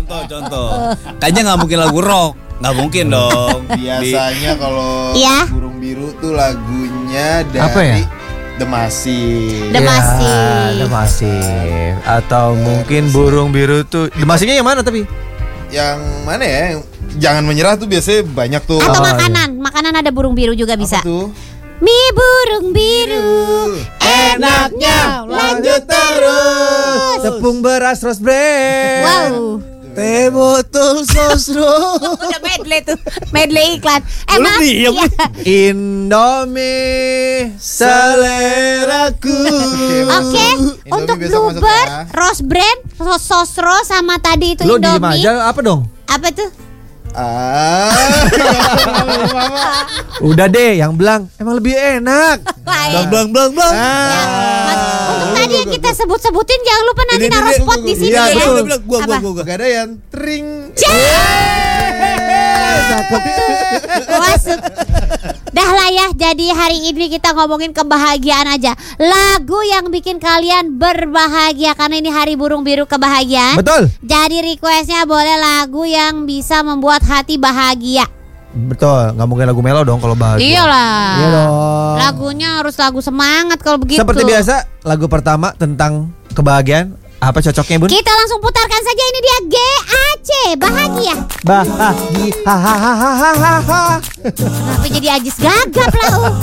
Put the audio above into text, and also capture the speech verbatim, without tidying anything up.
contoh, contoh. Kayaknya nggak mungkin lagu rock, nggak mungkin dong. Biasanya kalau Iya. Burung Biru tuh lagunya dari Apa ya? The Massive. The Massive. Ya, The Massive. Atau mungkin Burung Biru tuh. The Massive-nya yang mana tapi? Yang mana ya? Jangan Menyerah tuh biasanya banyak tuh. Atau Oh, makanan, makanan ada burung biru juga bisa. Apa tuh? Mie burung biru, Enaknya lanjut terus. Tepung beras rose bread. wow. Teh botol sosro. Udah medley tuh, medley iklan. Eh Lu maaf, diem ya. Indomie seleraku. Oke, Indomie untuk besok masuk bluebird, ya. rose brand, sos sosro sama tadi itu Lu diem Indomie. aja apa dong? Apa tuh? Ah. Udah deh, yang belang emang lebih enak. Baik. Blang blang blang. Ya, Mas, untuk tadi yang kita sebut-sebutin jangan lupa nanti Ini, ini, naruh ini, spot di sini Iya, ya. betul. Gua gua Apa? gua gua. Gak ada yang tring. Masuk. Dah lah ya, jadi hari ini kita ngomongin kebahagiaan aja. Lagu yang bikin kalian berbahagia karena ini hari burung biru kebahagiaan. Betul. Jadi requestnya boleh lagu yang bisa membuat hati bahagia. Betul, nggak mungkin lagu melo dong kalau bahagia. Iyalah. Iya dong. Lagunya harus lagu semangat kalau begitu. Seperti biasa, lagu pertama tentang kebahagiaan. Apa cocoknya, Bun? Kita langsung putarkan saja, ini dia G A C, bahagia. Bahagia. Hahaha. Kenapa jadi Ajis gagap lah? uh.